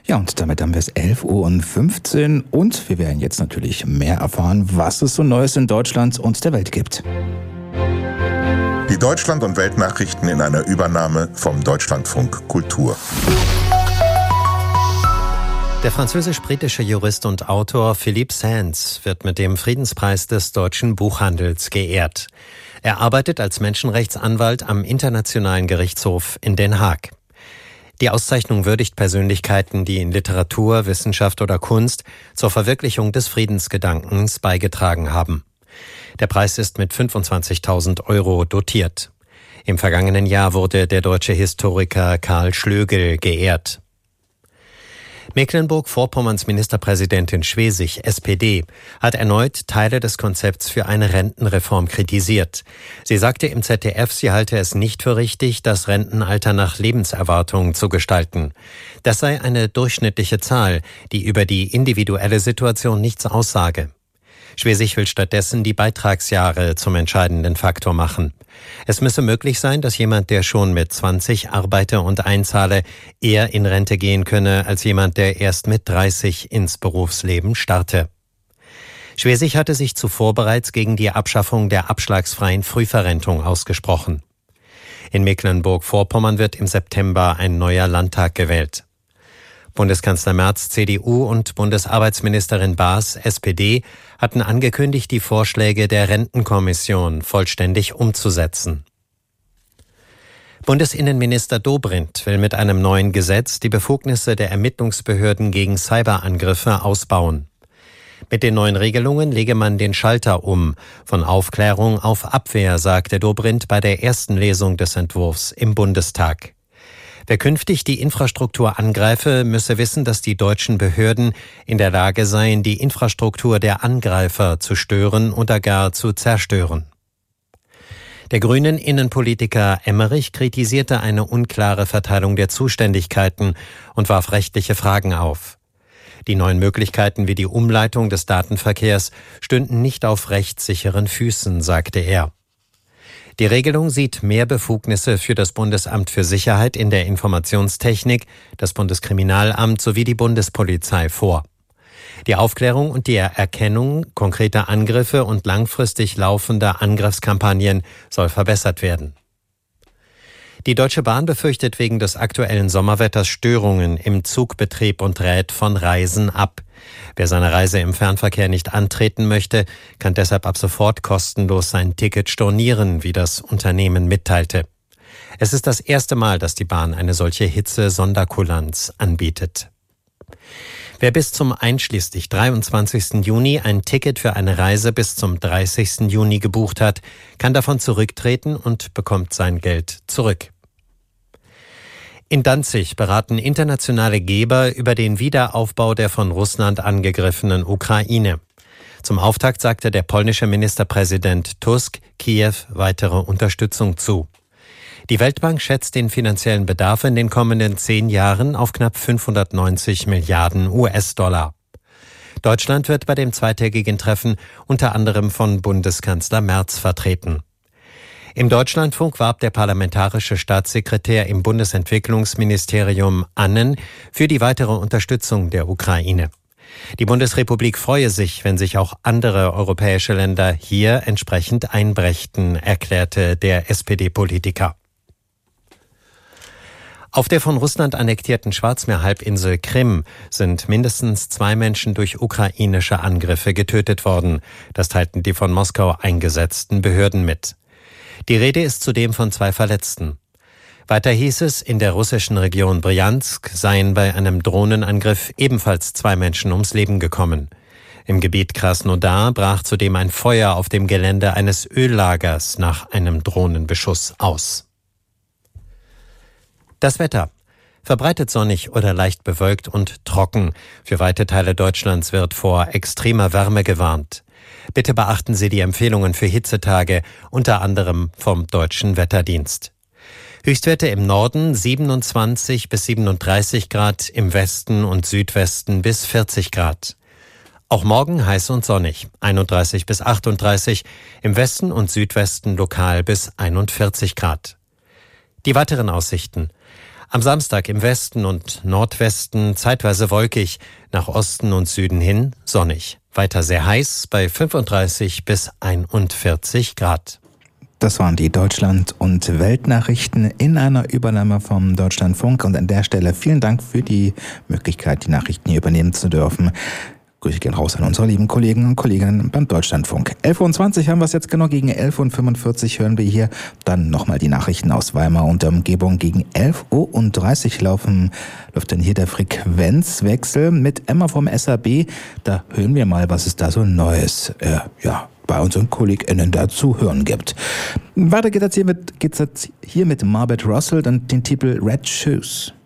Ja, und damit haben wir es 11:15 Uhr und wir werden jetzt natürlich mehr erfahren, was es so Neues in Deutschland und der Welt gibt. Die Deutschland- und Weltnachrichten in einer Übernahme vom Deutschlandfunk Kultur. Der französisch-britische Jurist und Autor Philippe Sands wird mit dem Friedenspreis des deutschen Buchhandels geehrt. Er arbeitet als Menschenrechtsanwalt am Internationalen Gerichtshof in Den Haag. Die Auszeichnung würdigt Persönlichkeiten, die in Literatur, Wissenschaft oder Kunst zur Verwirklichung des Friedensgedankens beigetragen haben. Der Preis ist mit 25.000 € dotiert. Im vergangenen Jahr wurde der deutsche Historiker Karl Schlögel geehrt. Mecklenburg-Vorpommerns Ministerpräsidentin Schwesig, SPD, hat erneut Teile des Konzepts für eine Rentenreform kritisiert. Sie sagte im ZDF, sie halte es nicht für richtig, das Rentenalter nach Lebenserwartung zu gestalten. Das sei eine durchschnittliche Zahl, die über die individuelle Situation nichts aussage. Schwesig will stattdessen die Beitragsjahre zum entscheidenden Faktor machen. Es müsse möglich sein, dass jemand, der schon mit 20 arbeite und einzahle, eher in Rente gehen könne, als jemand, der erst mit 30 ins Berufsleben starte. Schwesig hatte sich zuvor bereits gegen die Abschaffung der abschlagsfreien Frühverrentung ausgesprochen. In Mecklenburg-Vorpommern wird im September ein neuer Landtag gewählt. Bundeskanzler Merz, CDU, und Bundesarbeitsministerin Baas, SPD, hatten angekündigt, die Vorschläge der Rentenkommission vollständig umzusetzen. Bundesinnenminister Dobrindt will mit einem neuen Gesetz die Befugnisse der Ermittlungsbehörden gegen Cyberangriffe ausbauen. Mit den neuen Regelungen lege man den Schalter um, von Aufklärung auf Abwehr, sagte Dobrindt bei der ersten Lesung des Entwurfs im Bundestag. Wer künftig die Infrastruktur angreife, müsse wissen, dass die deutschen Behörden in der Lage seien, die Infrastruktur der Angreifer zu stören oder gar zu zerstören. Der grünen Innenpolitiker Emmerich kritisierte eine unklare Verteilung der Zuständigkeiten und warf rechtliche Fragen auf. Die neuen Möglichkeiten wie die Umleitung des Datenverkehrs stünden nicht auf rechtssicheren Füßen, sagte er. Die Regelung sieht mehr Befugnisse für das Bundesamt für Sicherheit in der Informationstechnik, das Bundeskriminalamt sowie die Bundespolizei vor. Die Aufklärung und die Erkennung konkreter Angriffe und langfristig laufender Angriffskampagnen soll verbessert werden. Die Deutsche Bahn befürchtet wegen des aktuellen Sommerwetters Störungen im Zugbetrieb und rät von Reisen ab. Wer seine Reise im Fernverkehr nicht antreten möchte, kann deshalb ab sofort kostenlos sein Ticket stornieren, wie das Unternehmen mitteilte. Es ist das erste Mal, dass die Bahn eine solche Hitze-Sonderkulanz anbietet. Wer bis zum einschließlich 23. Juni ein Ticket für eine Reise bis zum 30. Juni gebucht hat, kann davon zurücktreten und bekommt sein Geld zurück. In Danzig beraten internationale Geber über den Wiederaufbau der von Russland angegriffenen Ukraine. Zum Auftakt sagte der polnische Ministerpräsident Tusk Kiew weitere Unterstützung zu. Die Weltbank schätzt den finanziellen Bedarf in den kommenden 10 Jahren auf knapp 590 Milliarden US-Dollar. Deutschland wird bei dem zweitägigen Treffen unter anderem von Bundeskanzler Merz vertreten. Im Deutschlandfunk warb der parlamentarische Staatssekretär im Bundesentwicklungsministerium Annen für die weitere Unterstützung der Ukraine. Die Bundesrepublik freue sich, wenn sich auch andere europäische Länder hier entsprechend einbrächten, erklärte der SPD-Politiker. Auf der von Russland annektierten Schwarzmeerhalbinsel Krim sind mindestens 2 Menschen durch ukrainische Angriffe getötet worden. Das teilten die von Moskau eingesetzten Behörden mit. Die Rede ist zudem von 2 Verletzten. Weiter hieß es, in der russischen Region Brjansk seien bei einem Drohnenangriff ebenfalls 2 Menschen ums Leben gekommen. Im Gebiet Krasnodar brach zudem ein Feuer auf dem Gelände eines Öllagers nach einem Drohnenbeschuss aus. Das Wetter. Verbreitet sonnig oder leicht bewölkt und trocken. Für weite Teile Deutschlands wird vor extremer Wärme gewarnt. Bitte beachten Sie die Empfehlungen für Hitzetage, unter anderem vom Deutschen Wetterdienst. Höchstwerte im Norden 27 bis 37 Grad, im Westen und Südwesten bis 40 Grad. Auch morgen heiß und sonnig, 31 bis 38, im Westen und Südwesten lokal bis 41 Grad. Die weiteren Aussichten. Am Samstag im Westen und Nordwesten zeitweise wolkig, nach Osten und Süden hin sonnig. Weiter sehr heiß bei 35 bis 41 Grad. Das waren die Deutschland- und Weltnachrichten in einer Übernahme vom Deutschlandfunk. Und an der Stelle vielen Dank für die Möglichkeit, die Nachrichten hier übernehmen zu dürfen. Grüße gehen raus an unsere lieben Kollegen und Kolleginnen beim Deutschlandfunk. 11.20 Uhr haben wir es jetzt genau. Gegen 11.45 Uhr hören wir hier dann nochmal die Nachrichten aus Weimar und der Umgebung. Gegen 11.30 Uhr läuft dann hier der Frequenzwechsel mit Emma vom SAB. Da hören wir mal, was es da so Neues bei unseren KollegInnen da zu hören gibt. Weiter geht's jetzt hier mit Marbet Russell und den Titel Red Shoes.